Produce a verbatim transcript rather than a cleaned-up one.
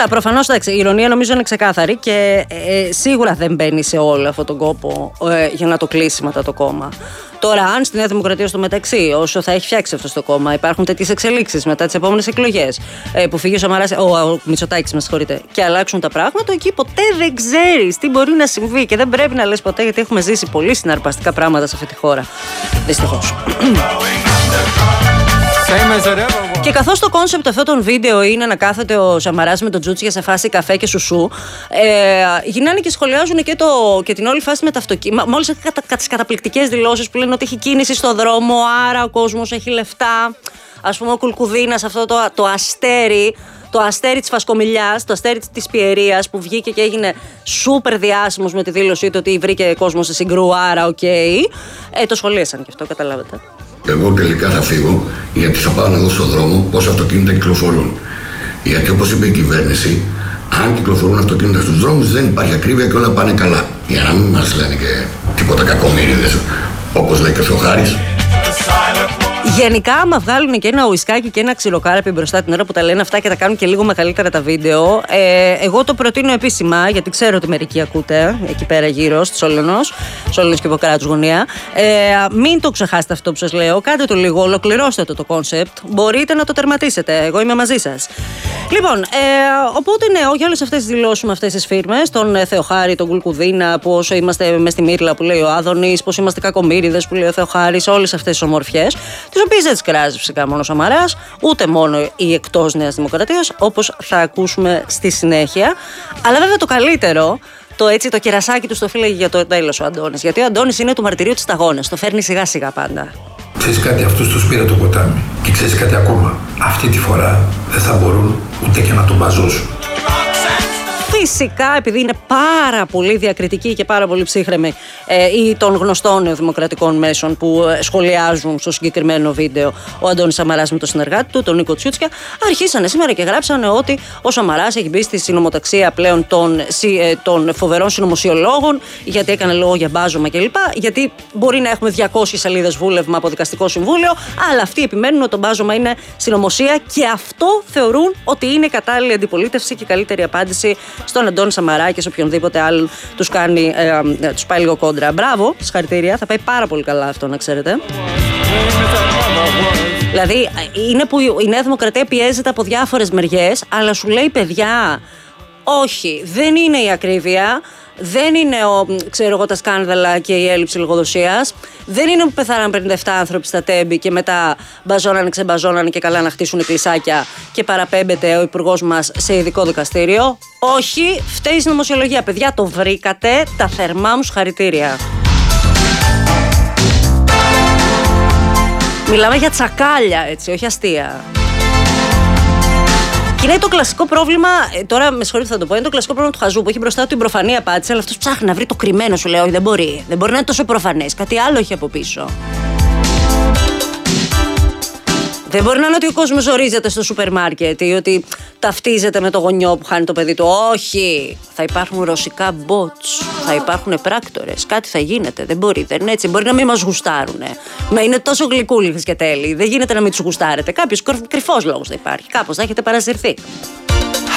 Καλά, προφανώς η ηρωνία νομίζω είναι ξεκάθαρη και ε, σίγουρα δεν μπαίνει σε όλο αυτόν τον κόπο ε, για να το κλείσει μετά το κόμμα. Τώρα, αν στη Νέα Δημοκρατία στο μεταξύ, όσο θα έχει φτιάξει αυτό το κόμμα, υπάρχουν τέτοιες εξελίξεις μετά τις επόμενες εκλογές, ε, που φύγει ο Σαμαράς, ο, ο Μητσοτάκης, με συγχωρείτε, και αλλάξουν τα πράγματα, εκεί ποτέ δεν ξέρεις τι μπορεί να συμβεί και δεν πρέπει να λες ποτέ, γιατί έχουμε ζήσει πολύ συναρπαστικά πράγματα σε αυτή τη χώρα. Δυστυχώς. Και καθώς το κόνσεπτ αυτό των βίντεο είναι να κάθεται ο Σαμαράς με τον Τζούτσια σε φάση καφέ και σουσού, ε, γυρνάνε και σχολιάζουν και, το, και την όλη φάση με τα αυτοκίνητα. Μόλις έχει κατα, τις καταπληκτικές δηλώσεις που λένε ότι έχει κίνηση στο δρόμο, άρα ο κόσμος έχει λεφτά. Ας πούμε ο Κουλκουδίνας, αυτό το, το αστέρι, το αστέρι της φασκομηλιάς, το αστέρι της πιερίας που βγήκε και έγινε σούπερ διάσημος με τη δήλωσή του ότι βρήκε κόσμο σε συγκρού, άρα οκ. Okay. Ε, το σχολίασαν και αυτό, καταλάβετε. Εγώ τελικά θα φύγω γιατί θα πάω να δω στον δρόμο πόσα αυτοκίνητα κυκλοφορούν. Γιατί όπως είπε η κυβέρνηση, αν κυκλοφορούν αυτοκίνητα στους δρόμους δεν υπάρχει ακρίβεια και όλα πάνε καλά. Για να μην μας λένε και τίποτα κακομοίριδες, όπως λέει και ο Θεοχάρης. Γενικά, άμα βγάλουν και ένα ουισκάκι και ένα ξυλοκάραπι μπροστά την ώρα που τα λένε αυτά και τα κάνουν και λίγο μεγαλύτερα τα βίντεο, ε, εγώ το προτείνω επίσημα, γιατί ξέρω ότι μερικοί ακούτε εκεί πέρα γύρω στη Σόλωνος, Σόλωνος και Ποκράτους γωνία. Ε, μην το ξεχάσετε αυτό που σας λέω, κάντε το λίγο, ολοκληρώστε το το κόνσεπτ. Μπορείτε να το τερματίσετε. Εγώ είμαι μαζί σας. Λοιπόν, ε, οπότε ναι, για όλες αυτές τις δηλώσεις με αυτές τις φίρμες, τον Θεοχάρη, τον Κουλκουδίνα, που όσο είμαστε μες στη μύρλα που λέει ο Άδωνης, πως είμαστε κακομοίριδες που λέει ο Θεοχάρης, όλες αυτές τις ομορφιές, τις οποίες δεν τις κράζει φυσικά μόνο ο Σαμαράς, ούτε μόνο η εκτός Νέας Δημοκρατίας, όπως θα ακούσουμε στη συνέχεια. Αλλά βέβαια το καλύτερο, το έτσι το κερασάκι του στο φύλαγε για το τέλος ο Αντώνης. Γιατί ο Αντώνης είναι του μαρτυρίου της σταγόνας, το φέρνει σιγά σιγά πάντα. Ξέρεις κάτι, αυτούς τους πήρε το ποτάμι. Και ξέρεις κάτι ακόμα, αυτή τη φορά δεν θα μπορούν ούτε και να τον μπαζώσουν. Φυσικά, επειδή είναι πάρα πολύ διακριτική και πάρα πολύ ψύχρεμη ε, ή των γνωστών νεοδημοκρατικών μέσων που ε, σχολιάζουν στο συγκεκριμένο βίντεο ο Αντώνης Σαμαράς με τον συνεργάτη του, τον Νίκο Τσιούτσια, αρχίσανε σήμερα και γράψανε ότι ο Σαμαράς έχει μπει στη συνωμοταξία πλέον των, ε, των φοβερών συνωμοσιολόγων, γιατί έκανε λόγο για μπάζωμα κλπ. Γιατί μπορεί να έχουμε διακόσιες σελίδες βούλευμα από δικαστικό συμβούλιο, αλλά αυτοί επιμένουν ότι το μπάζωμα είναι συνωμοσία και αυτό θεωρούν ότι είναι κατάλληλη αντιπολίτευση και καλύτερη απάντηση στον Αντώνη Σαμαρά και σε οποιονδήποτε άλλον τους, κάνει, ε, ε, τους πάει λίγο κόντρα. Μπράβο, συγχαρητήρια, θα πάει πάρα πολύ καλά αυτό, να ξέρετε. Δηλαδή, είναι που η Νέα Δημοκρατία πιέζεται από διάφορες μεριές, αλλά σου λέει, παιδιά, όχι, δεν είναι η ακρίβεια, δεν είναι ο, ξέρω εγώ, τα σκάνδαλα και η έλλειψη λογοδοσίας, δεν είναι που πεθάναν πενήντα επτά άνθρωποι στα Τέμπη και μετά μπαζώνανε, ξεμπαζώνανε και καλά να χτίσουν εκκλησάκια και παραπέμπεται ο υπουργός μας σε ειδικό δικαστήριο. Όχι, φταίει η συνωμοσιολογία. Παιδιά, το βρήκατε, τα θερμά μου συγχαρητήρια. Μιλάμε για τσακάλια, έτσι, όχι αστεία. Και είναι το κλασικό πρόβλημα, τώρα με συγχωρείτε θα το πω, είναι το κλασικό πρόβλημα του χαζού που έχει μπροστά του την προφανή απάντηση, αλλά αυτός ψάχνει να βρει το κρυμμένο, σου λέει, όχι δεν μπορεί, δεν μπορεί να είναι τόσο προφανές, κάτι άλλο έχει από πίσω. Δεν μπορεί να είναι ότι ο κόσμος ζορίζεται στο σούπερ μάρκετ ή ότι ταυτίζεται με το γονιό που χάνει το παιδί του. Όχι! Θα υπάρχουν ρωσικά bots, θα υπάρχουν πράκτορες, κάτι θα γίνεται. Δεν μπορεί, δεν είναι έτσι. Μπορεί να μην μας γουστάρουνε. Μα είναι τόσο γλυκούλιδες και τέλειοι. Δεν γίνεται να μην τους γουστάρετε. Κάποιος κρυφός λόγος θα υπάρχει. Κάπως θα έχετε παρασυρθεί.